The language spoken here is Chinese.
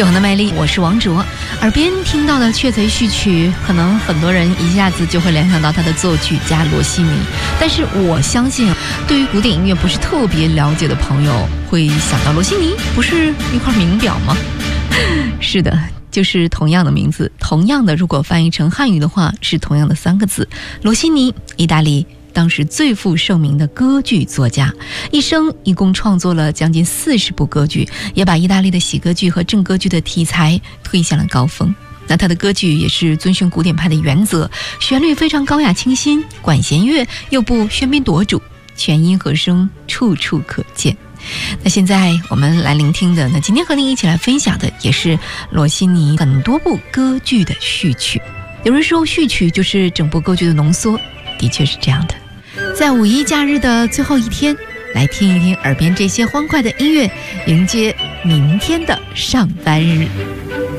永恒的魅力，我是王卓。耳边听到的《雀贼序曲》，可能很多人一下子就会联想到他的作曲家罗西尼，但是我相信，对于古典音乐不是特别了解的朋友，会想到罗西尼不是一块名表吗？是的，就是同样的名字，同样的，如果翻译成汉语的话，是同样的3个字。罗西尼，意大利当时最负盛名的歌剧作家，一生一共创作了将近40部歌剧，也把意大利的喜歌剧和正歌剧的题材推向了高峰。那他的歌剧也是遵循古典派的原则，旋律非常高雅清新，管弦乐又不喧宾夺主，全音和声处处可见。那现在我们来聆听的，那今天和您一起来分享的也是罗西尼很多部歌剧的序曲。有人说序曲就是整部歌剧的浓缩，的确是这样的。在5一假日的最后一天，来听一听耳边这些欢快的音乐，迎接明天的上班日。